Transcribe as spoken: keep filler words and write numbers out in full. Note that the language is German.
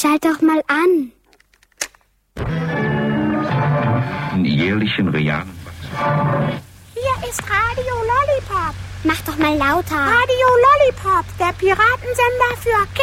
schalt doch mal an. Jährlichen realen Wachstum. Hier ist Radio Lollipop. Mach doch mal lauter. Radio Lollipop, der Piratensender für Kinder.